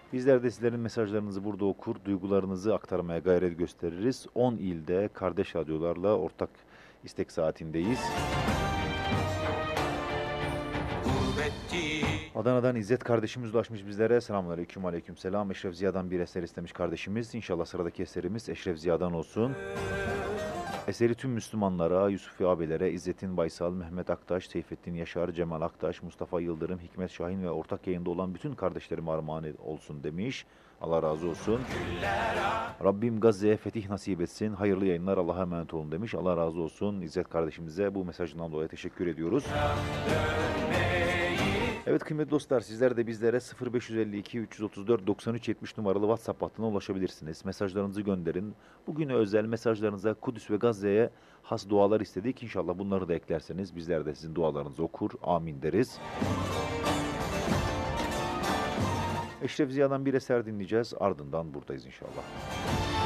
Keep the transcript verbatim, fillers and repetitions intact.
Bizler de sizlerin mesajlarınızı burada okur, duygularınızı aktarmaya gayret gösteririz. on ilde kardeş radyolarla ortak istek saatindeyiz. Adana'dan İzzet kardeşimiz ulaşmış bizlere. Selamünaleyküm, aleykümselam. Eşref Ziya'dan bir eser istemiş kardeşimiz. İnşallah sıradaki eserimiz Eşref Ziya'dan olsun. Eseri tüm Müslümanlara, Yusufi abilere, İzzettin Baysal, Mehmet Aktaş, Seyfettin Yaşar, Cemal Aktaş, Mustafa Yıldırım, Hikmet Şahin ve ortak yayında olan bütün kardeşlerime armağan olsun demiş. Allah razı olsun. Rabbim Gazze'ye fetih nasip etsin. Hayırlı yayınlar, Allah'a emanet olun demiş. Allah razı olsun. İzzet kardeşimize bu mesajından dolayı teşekkür ediyoruz. Evet kıymetli dostlar, sizler de bizlere sıfır beş elli iki üç otuz dört doksan üç yetmiş numaralı WhatsApp hattına ulaşabilirsiniz. Mesajlarınızı gönderin. Bugüne özel mesajlarınıza Kudüs ve Gazze'ye has dualar istedik. İnşallah bunları da eklerseniz bizler de sizin dualarınızı okur, amin deriz. Eşref Ziya'dan bir eser dinleyeceğiz. Ardından buradayız inşallah.